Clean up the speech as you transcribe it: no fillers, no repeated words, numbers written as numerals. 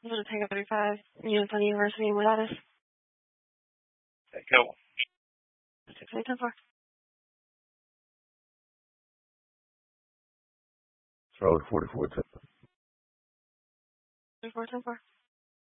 I'm going to take up 35 units on University and Willatus. Go. 6810-4. Charlotte 4410. 3410-4.